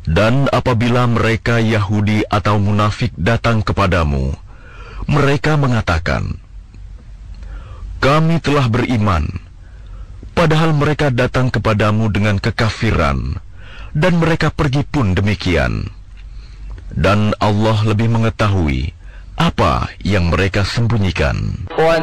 Dan apabila mereka Yahudi atau munafik datang kepadamu, mereka mengatakan, "Kami telah beriman," padahal mereka datang kepadamu dengan kekafiran, dan mereka pergi pun demikian. Dan Allah lebih mengetahui apa yang mereka sembunyikan. وترى